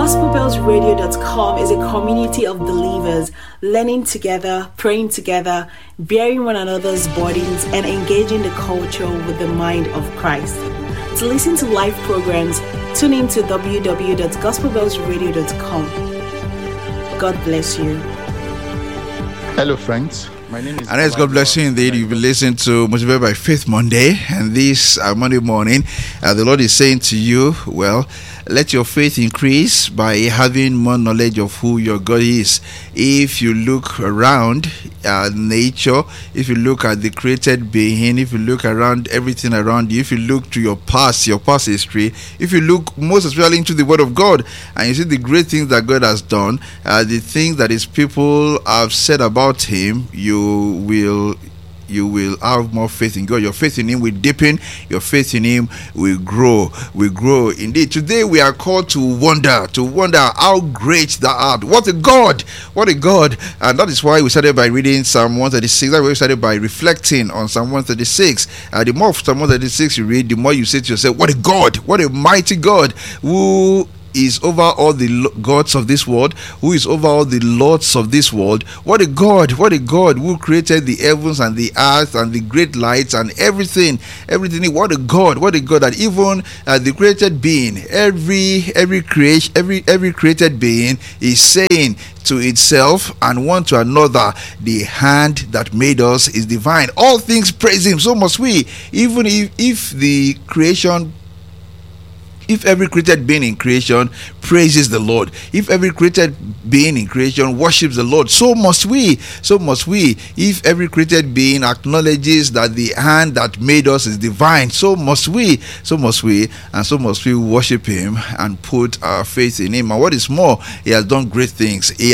GospelBellsRadio.com is a community of believers learning together, praying together, bearing one another's burdens, and engaging the culture with the mind of Christ. To listen to live programs, tune in to www.gospelbellsradio.com. God bless you. Hello, friends. My name is. And as God bless you indeed, you've been listening to Motivated by Faith Monday, and this Monday morning, the Lord is saying to you, well, let your faith increase by having more knowledge of who your God is. If you look around nature, if you look at the created being, if you look around everything around you, if you look to your past history, if you look most especially into the Word of God, and you see the great things that God has done, the things that His people have said about Him, you will have more faith in God. Your faith in Him will deepen. Your faith in Him will grow. Indeed, today we are called to wonder how great thou art. What a God! And that is why we started by reading Psalm 136. That's why we started by reflecting on Psalm 136. The more of Psalm 136 you read, the more you say to yourself, what a God! What a mighty God! Who is over all the gods of this world, who is over all the lords of this world. What a God who created the heavens and the earth and the great lights and everything. What a God that even the created being, every created being is saying to itself and one to another, the hand that made us is divine. All things praise Him, so must we. Even if every created being in creation praises the Lord, if every created being in creation worships the Lord, so must we. If every created being acknowledges that the hand that made us is divine, so must we, and so must we worship Him and put our faith in Him. And what is more, He has done great things. He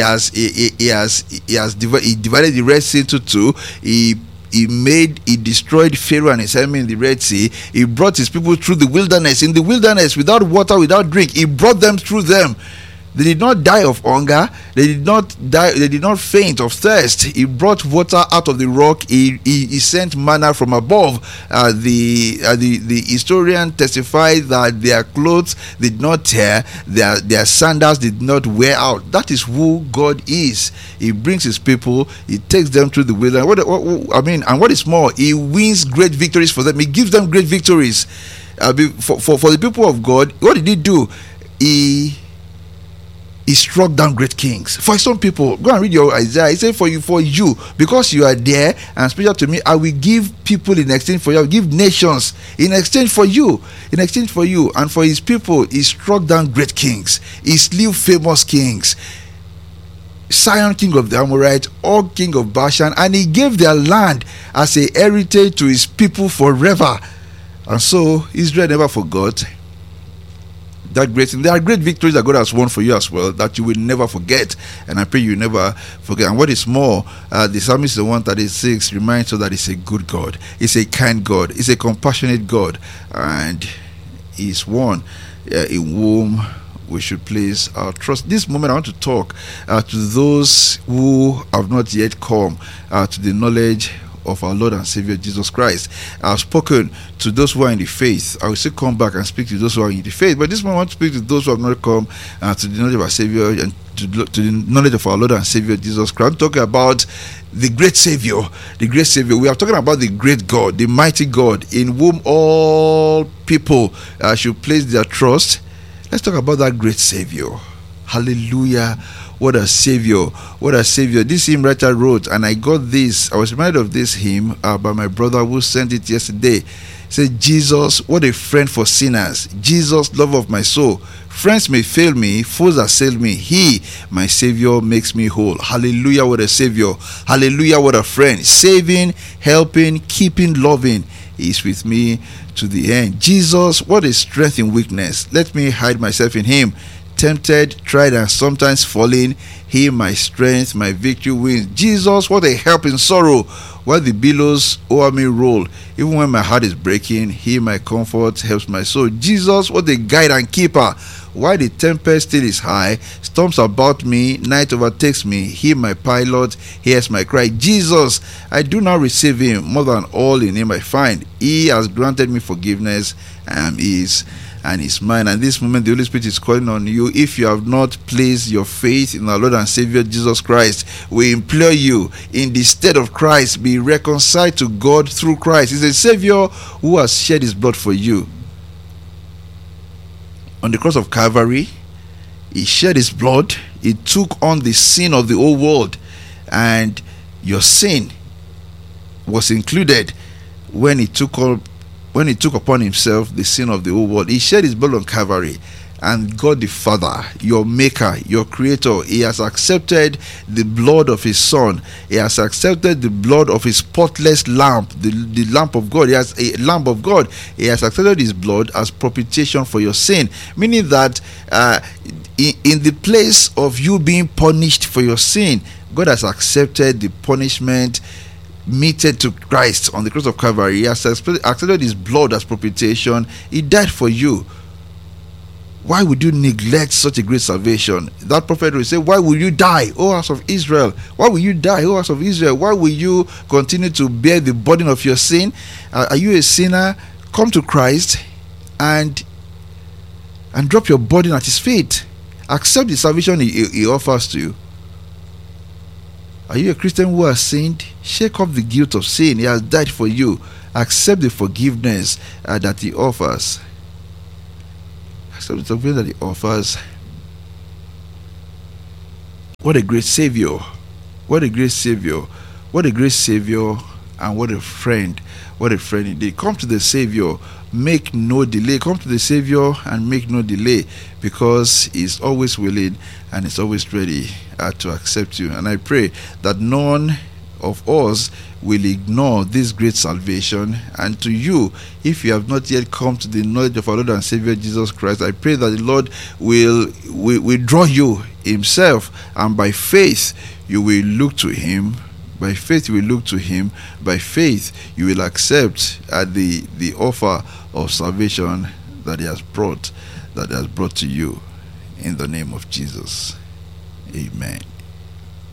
divided the Red Sea into two. He destroyed Pharaoh and his army in the Red Sea. He brought His people through the wilderness. In the wilderness, without water, without drink, He brought them through them. They did not die of hunger. They did not faint of thirst. He brought water out of the rock. He sent manna from above. The historian testified that their clothes did not tear, their sandals did not wear out. That is who God is. He brings His people. He takes them through the wilderness. And what is more, He wins great victories for them. He gives them great victories. For the people of God, what did He do? He struck down great kings. For some people, go and read your Isaiah. He said, for you, because you are there and special to me, I will give people in exchange for you. I will give nations in exchange for you. And for His people, He struck down great kings. He slew famous kings. Sihon, king of the Amorites, Og, king of Bashan, and He gave their land as a heritage to His people forever. And so Israel never forgot that great thing. There are great victories that God has won for you as well that you will never forget, and I pray you never forget. And what is more, the psalmist in 136 reminds us that He's a good God, He's a kind God, He's a compassionate God, and He's one in whom we should place our trust. This moment I want to talk to those who have not yet come to the knowledge of our Lord and Savior Jesus Christ. I've spoken to those who are in the faith. I will still come back and speak to those who are in the faith, but this moment I want to speak to those who have not come to the knowledge of our Savior and to the knowledge of our Lord and Savior Jesus Christ. I'm talking about the great Savior. We are talking about the great God, the mighty God, in whom all people should place their trust. Let's talk about that great Savior. Hallelujah. What a Savior. This hymn writer wrote, and I was reminded of this hymn by my brother who sent it yesterday. He said, Jesus, what a friend for sinners. Jesus, love of my soul. Friends may fail me, foes assail me. He, my Savior, makes me whole. Hallelujah, what a Savior. Hallelujah, what a friend. Saving, helping, keeping, loving. He is with me to the end. Jesus, what a strength in weakness. Let me hide myself in Him. Tempted, tried, and sometimes falling, He, my strength, my victory wins. Jesus, what a help in sorrow. While the billows o'er me roll, even when my heart is breaking, He, my comfort, helps my soul. Jesus, what a guide and keeper. While the tempest still is high, storms about me, night overtakes me, He, my pilot, hears my cry. Jesus, I do not receive Him, more than all in Him I find. He has granted me forgiveness, I am His, and his mind. And this moment the Holy Spirit is calling on you. If you have not placed your faith in our Lord and Savior Jesus Christ, we implore you, in the stead of Christ, be reconciled to God through Christ. He's a Savior who has shed his blood for you. On the cross of Calvary, he shed his blood. He took on the sin of the whole world, and your sin was included when he took upon himself the sin of the whole world. He shed his blood on Calvary, and God the Father, your maker, your creator, he has accepted the blood of his Son. He has accepted the blood of his spotless lamb, the lamb of God. He has a lamb of God. He has accepted his blood as propitiation for your sin, meaning that in the place of you being punished for your sin, God has accepted the punishment meted to Christ on the cross of Calvary. He has accepted his blood as propitiation. He died for you. Why would you neglect such a great salvation? That prophet will say, why will you die, O house of Israel? Why will you die, O house of Israel? Why will you continue to bear the burden of your sin? Are you a sinner? Come to Christ and drop your burden at his feet. Accept the salvation he offers to you. Are you a Christian who has sinned? Shake off the guilt of sin. He has died for you. Accept the forgiveness that he offers. Accept the forgiveness that he offers. What a great Savior. What a great Savior. What a great Savior, and what a friend. What a friend indeed. Come to the Savior. Make no delay. Come to the Savior and make no delay, because he's always willing and he's always ready to accept you. And I pray that none of us will ignore this great salvation. And to you, if you have not yet come to the knowledge of our Lord and Savior Jesus Christ, I pray that the Lord will draw you himself, and by faith you will look to him. By faith you will look to him. By faith you will accept the offer of salvation that he has brought to you, in the name of Jesus. Amen.